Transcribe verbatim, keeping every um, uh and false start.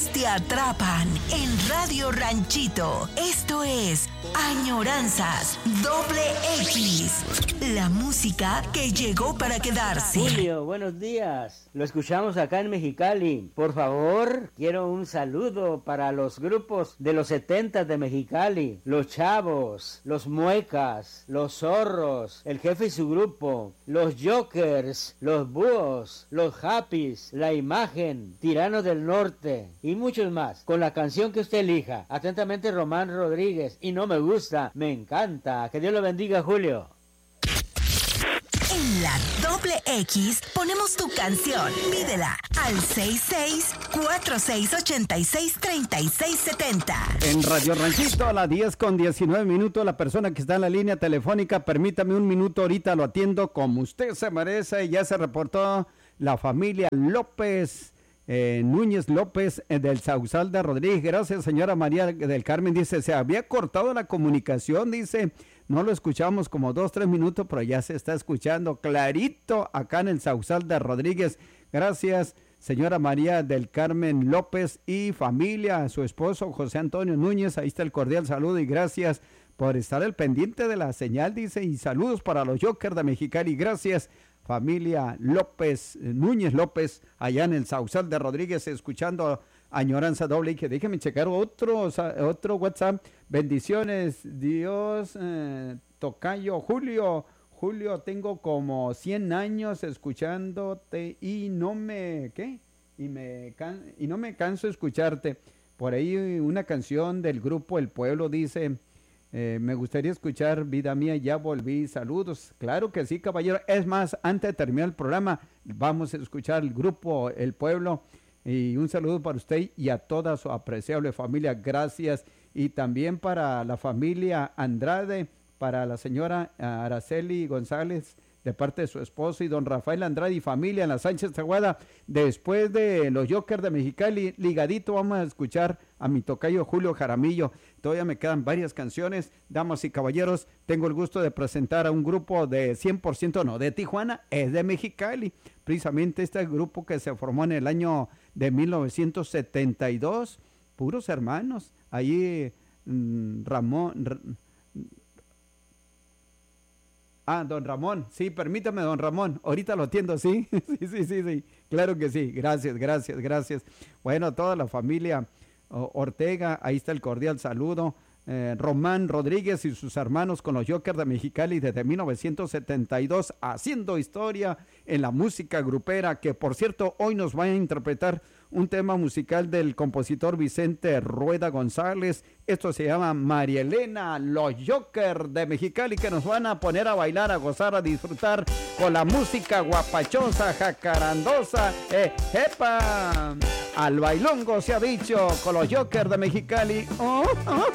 Te atrapan en Radio Ranchito. Esto es Añoranzas Doble X. La música que llegó para quedarse. Julio, buenos días. Lo escuchamos acá en Mexicali. Por favor, quiero un saludo para los grupos de los setentas de Mexicali. Los Chavos, los Muecas, los Zorros, el Jefe y su grupo, los Jokers, los Búhos, los Happys, La Imagen, Tiranos del Norte y muchos más, con la canción que usted elija. Atentamente, Román Rodríguez. Y no me gusta, me encanta. Que Dios lo bendiga, Julio. En la Doble X ponemos tu canción. Pídela al seis seis cuatro seis ocho seis tres seis siete cero. En Radio Ranchito a las diez con diecinueve minutos, la persona que está en la línea telefónica, permítame un minuto, ahorita lo atiendo como usted se merece. Ya se reportó la familia López. Eh, Núñez López eh, del Sausal de Rodríguez. Gracias, señora María del Carmen. Dice, se había cortado la comunicación, dice, no lo escuchamos como dos, tres minutos, pero ya se está escuchando clarito acá en el Sausal de Rodríguez. Gracias, señora María del Carmen López y familia, su esposo José Antonio Núñez. Ahí está el cordial saludo y gracias por estar al pendiente de la señal, dice, y saludos para los Jokers de Mexicali. Gracias, familia López, Núñez López, allá en el Sausal de Rodríguez, escuchando Añoranza Doble. Y que déjeme checar otro, otro WhatsApp. Bendiciones, Dios, eh, tocayo Julio. Julio, tengo como cien años escuchándote y no me, ¿qué? Y, me can, y no me canso de escucharte. Por ahí una canción del grupo El Pueblo dice... Eh, me gustaría escuchar Vida Mía, ya volví, saludos. Claro que sí, caballero. Es más, antes de terminar el programa, vamos a escuchar el grupo El Pueblo. Y un saludo para usted y a toda su apreciable familia. Gracias. Y también para la familia Andrade, para la señora Araceli González, de parte de su esposo, y don Rafael Andrade y familia en la Sánchez Aguada. Después de los Jokers de Mexicali, ligadito, vamos a escuchar a mi tocayo Julio Jaramillo. Todavía me quedan varias canciones. Damas y caballeros, tengo el gusto de presentar a un grupo de cien por ciento, no de Tijuana, es de Mexicali. Precisamente este grupo que se formó en el año de mil novecientos setenta y dos, puros hermanos. Ahí mmm, Ramón... R Ah, don Ramón, sí, permítame, don Ramón, ahorita lo atiendo, ¿sí? sí, sí, sí, sí, claro que sí, gracias, gracias, gracias. Bueno, toda la familia oh, Ortega, ahí está el cordial saludo. Eh, Román Rodríguez y sus hermanos con los Jokers de Mexicali desde mil novecientos setenta y dos, haciendo historia en la música grupera, que por cierto, hoy nos van a interpretar un tema musical del compositor Vicente Rueda González. Esto se llama María Elena, los Jokers de Mexicali, que nos van a poner a bailar, a gozar, a disfrutar con la música guapachosa, jacarandosa, eh, ¡epa! Al bailongo se ha dicho con los Jokers de Mexicali. ¡Oh, oh!